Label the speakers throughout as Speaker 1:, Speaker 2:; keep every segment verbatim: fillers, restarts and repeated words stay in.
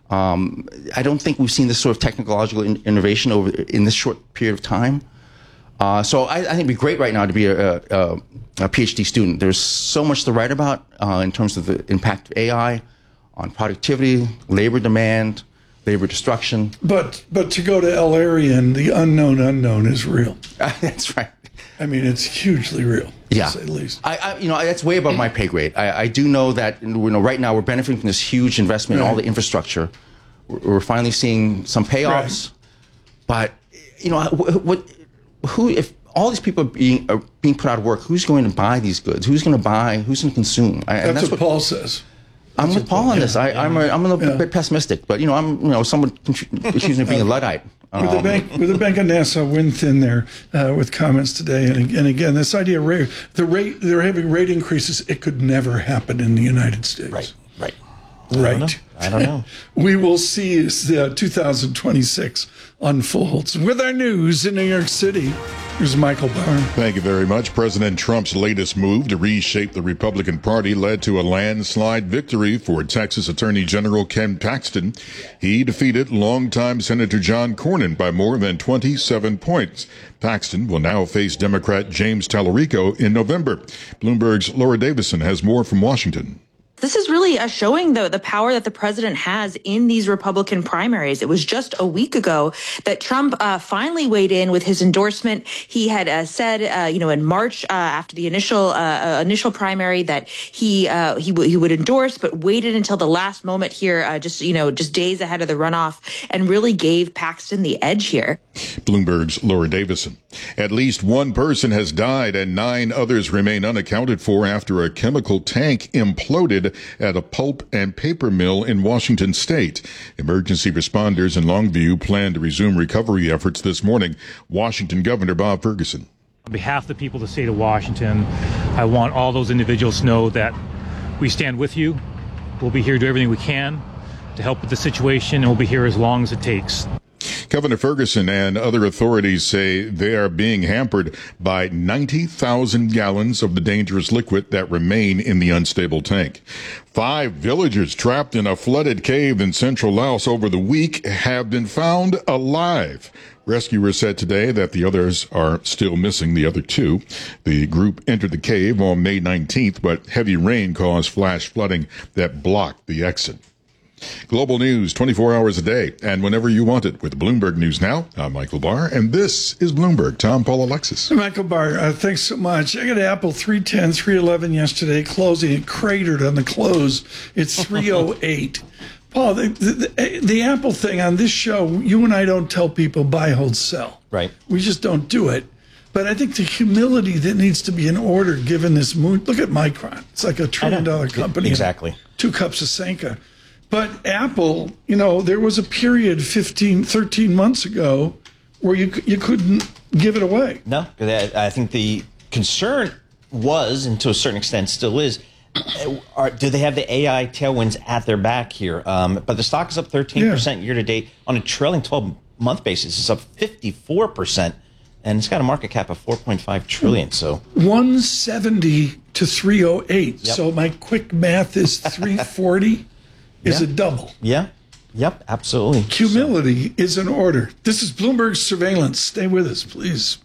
Speaker 1: Um, I don't think we've seen this sort of technological in- innovation over in this short period of time. Uh, so I, I think it'd be great right now to be a, a, a PhD student. There's so much to write about uh, in terms of the impact of A I on productivity, labor demand, labor destruction.
Speaker 2: But but to go to El-Arian, the unknown unknown is real.
Speaker 1: That's right.
Speaker 2: I mean, it's hugely real,
Speaker 1: yeah.
Speaker 2: to say the least.
Speaker 1: I, I, you know, that's way above my pay grade. I, I do know that, you know, right now we're benefiting from this huge investment right. in all the infrastructure. We're, we're finally seeing some payoffs. Right. But, you know, what, what, who, if all these people are being, are being put out of work, who's going to buy these goods? Who's going to buy? Who's going to consume? I,
Speaker 2: that's, that's what, what Paul says.
Speaker 1: I'm
Speaker 2: That's
Speaker 1: with Paul on this. I,
Speaker 2: yeah.
Speaker 1: I'm, a, I'm a little
Speaker 2: yeah.
Speaker 1: bit pessimistic, but, you know, I'm, you know, someone accused me of being a Luddite.
Speaker 2: With the bank, with the Bank of Nassau went thin there uh, with comments today, and, and again, this idea of rate, the rate they're having rate increases. It could never happen in the United States.
Speaker 3: Right, right,
Speaker 2: right.
Speaker 3: I don't know. I don't know.
Speaker 2: We will see as uh, two thousand twenty-six unfolds. With our news in New York City, here's Michael Barr.
Speaker 4: Thank you very much. President Trump's latest move to reshape the Republican Party led to a landslide victory for Texas Attorney General Ken Paxton. He defeated longtime Senator John Cornyn by more than twenty-seven points. Paxton will now face Democrat James Tallarico in November. Bloomberg's Laura Davison has more from Washington.
Speaker 5: This is really a showing, though, the power that the president has in these Republican primaries. It was just a week ago that Trump uh, finally weighed in with his endorsement. He had uh, said, uh, you know, in March uh, after the initial uh, initial primary that he uh, he, w- he would endorse, but waited until the last moment here, uh, just, you know, just days ahead of the runoff, and really gave Paxton the edge here.
Speaker 4: Bloomberg's Laura Davison. At least one person has died and nine others remain unaccounted for after a chemical tank imploded at a pulp and paper mill in Washington state. Emergency responders in Longview plan to resume recovery efforts this morning. Washington Governor Bob Ferguson.
Speaker 6: On behalf of the people of the state of Washington, I want all those individuals to know that we stand with you. We'll be here to do everything we can to help with the situation, and we'll be here as long as it takes.
Speaker 4: Governor Ferguson and other authorities say they are being hampered by ninety thousand gallons of the dangerous liquid that remain in the unstable tank. Five villagers trapped in a flooded cave in central Laos over the week have been found alive. Rescuers said today that the others are still missing, the other two. The group entered the cave on May nineteenth, but heavy rain caused flash flooding that blocked the exit. Global news twenty-four hours a day and whenever you want it with Bloomberg News Now. I'm Michael Barr, and this is Bloomberg. Tom, Paul, Alexis.
Speaker 2: Michael Barr, uh, thanks so much. I got Apple three ten, three eleven yesterday, closing. It cratered on the close. It's three oh eight. Paul, the, the, the Apple thing on this show, you and I don't tell people buy, hold, sell.
Speaker 3: Right.
Speaker 2: We just don't do it. But I think the humility that needs to be in order given this mood. Look at Micron. It's like a trillion dollar company.
Speaker 3: Exactly.
Speaker 2: Two cups of Sanka. But Apple, you know, there was a period fifteen, thirteen months ago where you you couldn't give it away.
Speaker 3: No, I think the concern was, and to a certain extent still is, are, do they have the A I tailwinds at their back here? Um, but the stock is up thirteen percent yeah. year to date. On a trailing twelve-month basis, it's up fifty-four percent, and it's got a market cap of four point five trillion dollars. So
Speaker 2: one seventy to three oh eight. Yep. So my quick math is three forty. Is
Speaker 3: yeah.
Speaker 2: a double.
Speaker 3: Yeah. Yep, absolutely.
Speaker 2: Humility so. is in order. This is Bloomberg Surveillance. Stay with us, please.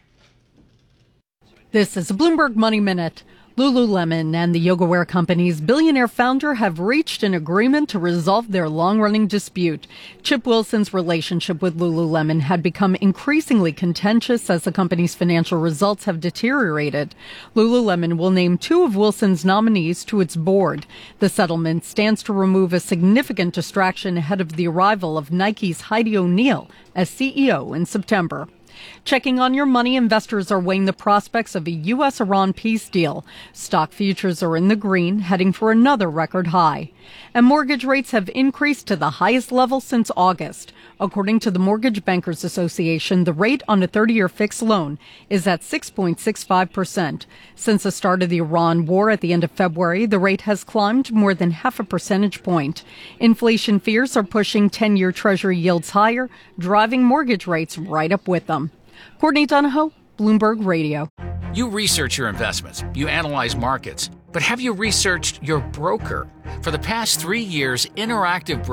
Speaker 7: This is a Bloomberg Money Minute. Lululemon and the yoga-wear company's billionaire founder have reached an agreement to resolve their long-running dispute. Chip Wilson's relationship with Lululemon had become increasingly contentious as the company's financial results have deteriorated. Lululemon will name two of Wilson's nominees to its board. The settlement stands to remove a significant distraction ahead of the arrival of Nike's Heidi O'Neill as C E O in September. Checking on your money, investors are weighing the prospects of a U S Iran peace deal. Stock futures are in the green, heading for another record high. And mortgage rates have increased to the highest level since August. According to the Mortgage Bankers Association, the rate on a thirty-year fixed loan is at six point six five percent. Since the start of the Iran war at the end of February, the rate has climbed more than half a percentage point. Inflation fears are pushing ten-year Treasury yields higher, driving mortgage rates right up with them. Courtney Donahoe, Bloomberg Radio.
Speaker 8: You research your investments, you analyze markets, but have you researched your broker? For the past three years, Interactive